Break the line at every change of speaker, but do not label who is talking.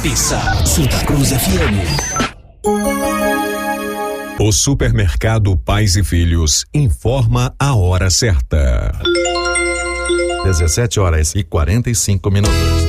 cabeça. Santa Cruz FM.
O supermercado Pais e Filhos informa a hora certa.
17h45.